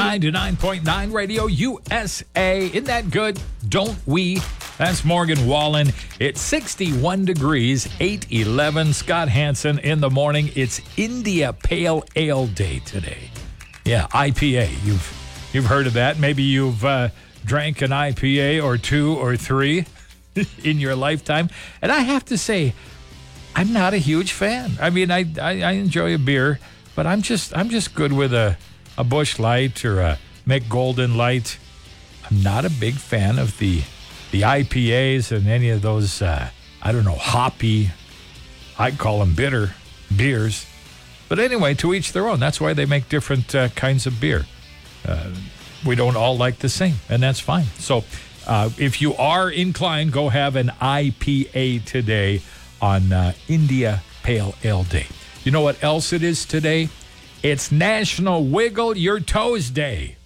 99.9 Radio USA. Isn't that good? Don't we? That's Morgan Wallen. It's 61 degrees, 8:11. Scott Hansen in the morning. It's India Pale Ale Day today. Yeah, IPA. You've heard of that. Maybe you've drank an IPA or two or three in your lifetime. And I have to say, I'm not a huge fan. I mean, I enjoy a beer, but I'm just good with a Busch Light or a Mick Golden Light. I'm not a big fan of the IPAs and any of those, hoppy, I'd call them bitter beers. But anyway, to each their own. That's why they make different kinds of beer. We don't all like the same, and that's fine. So if you are inclined, go have an IPA today on India Pale Ale Day. You know what else it is today? It's National Wiggle Your Toes Day.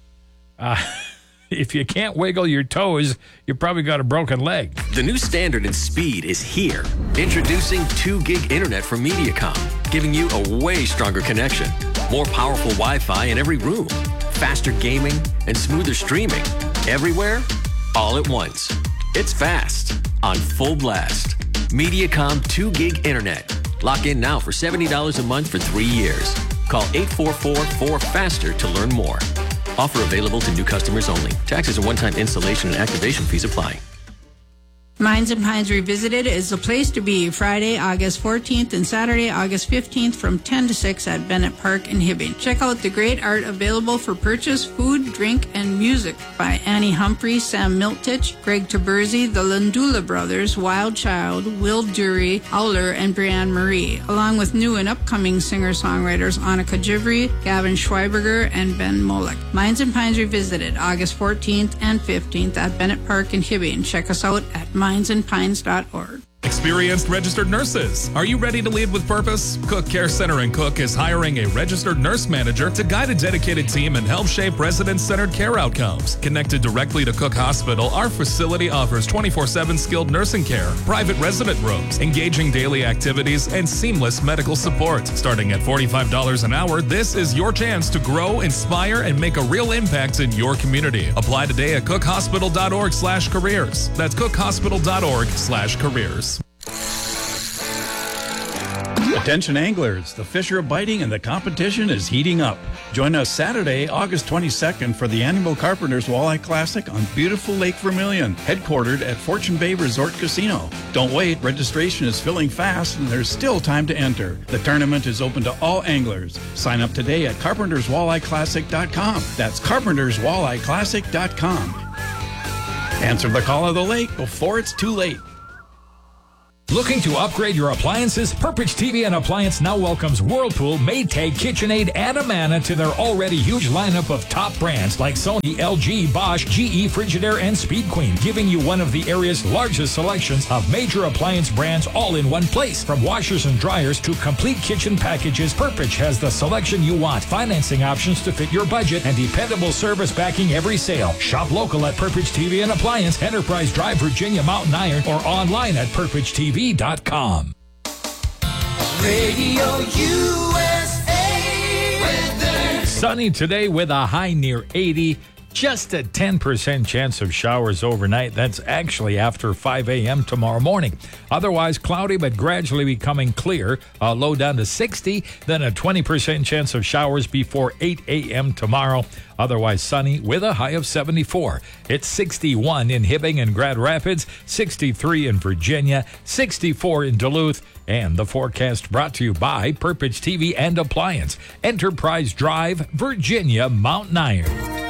If you can't wiggle your toes, you probably got a broken leg. The new standard in speed is here. Introducing 2 gig internet from Mediacom, giving you a way stronger connection. More powerful Wi-Fi in every room. Faster gaming and smoother streaming. Everywhere, all at once. It's fast, on full blast. Mediacom 2 gig internet. Lock in now for $70 a month for 3 years. Call 844-4FASTER to learn more. Offer available to new customers only. Taxes and one-time installation and activation fees apply. Mines and Pines Revisited is the place to be Friday, August 14th and Saturday, August 15th from 10 to 6 at Bennett Park in Hibbing. Check out the great art available for purchase, food, drink, and music by Annie Humphrey, Sam Miltich, Greg Taberzi, the Landula Brothers, Wild Child, Will Dury, Owler, and Brianne Marie, along with new and upcoming singer-songwriters Annika Jivry, Gavin Schweiberger, and Ben Molek. Mines and Pines Revisited, August 14th and 15th at Bennett Park in Hibbing. Check us out at minesandpines.org. Experienced registered nurses. Are you ready to lead with purpose? Cook Care Center in Cook is hiring a registered nurse manager to guide a dedicated team and help shape resident-centered care outcomes. Connected directly to Cook Hospital, our facility offers 24/7 skilled nursing care, private resident rooms, engaging daily activities, and seamless medical support. Starting at $45 an hour, this is your chance to grow, inspire, and make a real impact in your community. Apply today at cookhospital.org/careers. That's cookhospital.org/careers. Attention anglers, the fish are biting and the competition is heating up. Join us Saturday, August 22nd for the annual Carpenters Walleye Classic on beautiful Lake Vermilion, headquartered at Fortune Bay Resort Casino. Don't wait, registration is filling fast and there's still time to enter. The tournament is open to all anglers. Sign up today at carpenterswalleyeclassic.com. That's carpenterswalleyeclassic.com. Answer the call of the lake before it's too late. Looking to upgrade your appliances? Purpich TV and Appliance now welcomes Whirlpool, Maytag, KitchenAid, and Amana to their already huge lineup of top brands like Sony, LG, Bosch, GE, Frigidaire, and Speed Queen, giving you one of the area's largest selections of major appliance brands all in one place. From washers and dryers to complete kitchen packages, Purpich has the selection you want, financing options to fit your budget, and dependable service backing every sale. Shop local at Purpich TV and Appliance, Enterprise Drive, Virginia, Mountain Iron, or online at purpichtv.com. Radio USA weather. Sunny today with a high near 80. Just a 10% chance of showers overnight. That's actually after 5 a.m. tomorrow morning. Otherwise cloudy, but gradually becoming clear. Low down to 60. Then a 20% chance of showers before 8 a.m. tomorrow. Otherwise sunny with a high of 74. It's 61 in Hibbing and Grand Rapids, 63 in Virginia, 64 in Duluth. And the forecast brought to you by Purpich TV and Appliance, Enterprise Drive, Virginia, Mountain Iron.